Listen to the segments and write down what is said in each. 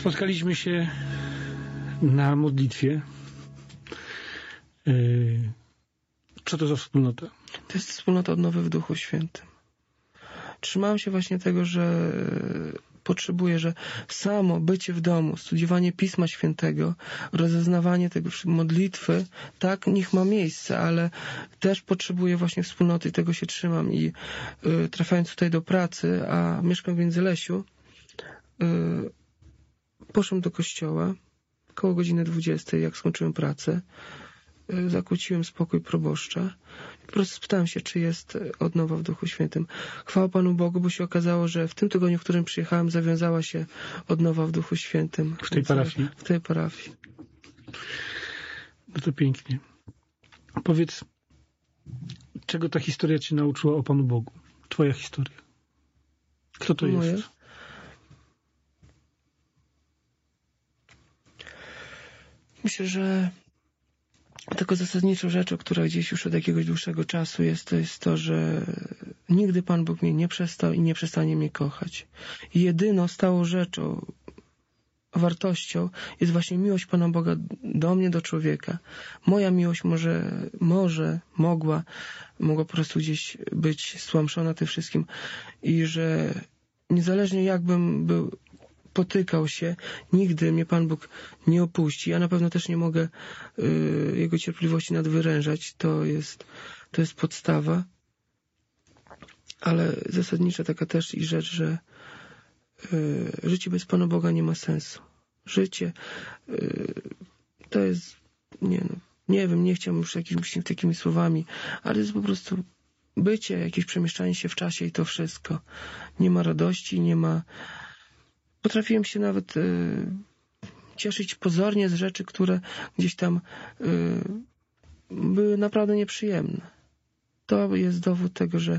Spotkaliśmy się na modlitwie. Co to za wspólnota? To jest wspólnota odnowy w Duchu Świętym. Trzymałem się właśnie tego, że potrzebuję, że samo bycie w domu, studiowanie Pisma Świętego, rozeznawanie tego, modlitwy, tak, niech ma miejsce, ale też potrzebuję właśnie wspólnoty i tego się trzymam. I trafiając tutaj do pracy, a mieszkam w Międzylesiu, poszłem do kościoła koło godziny 20, jak skończyłem pracę. Zakłóciłem spokój proboszcza. Po prostu spytałem się, czy jest odnowa w Duchu Świętym. Chwała Panu Bogu, bo się okazało, że w tym tygodniu, w którym przyjechałem, zawiązała się odnowa w Duchu Świętym. W tej parafii? W tej parafii. No to pięknie. Powiedz, czego ta historia cię nauczyła o Panu Bogu? Twoja historia. Kto to Moja? jest? Myślę, że taką zasadniczą rzeczą, która gdzieś już od jakiegoś dłuższego czasu jest, to jest to, że nigdy Pan Bóg mnie nie przestał i nie przestanie mnie kochać. I jedyną stałą rzeczą, wartością jest właśnie miłość Pana Boga do mnie, do człowieka. Moja miłość mogła po prostu gdzieś być stłamszona tym wszystkim i że niezależnie jakbym potykał się, nigdy mnie Pan Bóg nie opuści. Ja na pewno też nie mogę Jego cierpliwości nadwyrężać. To jest podstawa. Ale zasadnicza taka też i rzecz, że życie bez Pana Boga nie ma sensu. Życie to jest, nie wiem, nie chciałbym już jakimiś takimi słowami, ale to jest po prostu bycie, jakieś przemieszczanie się w czasie i to wszystko. Nie ma radości, nie ma... Potrafiłem się nawet cieszyć pozornie z rzeczy, które gdzieś tam były naprawdę nieprzyjemne. To jest dowód tego, że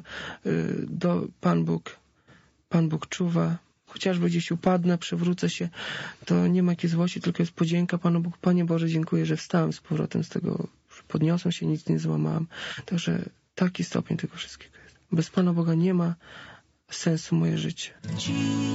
Pan Bóg czuwa. Chociażby gdzieś upadnę, przewrócę się, to nie ma jakiej złości, tylko jest podzięka Panu Bogu. Panie Boże, dziękuję, że wstałem z powrotem z tego, że podniosłem się, nic nie złamałem. Także taki stopień tego wszystkiego jest. Bez Pana Boga nie ma sensu moje życie.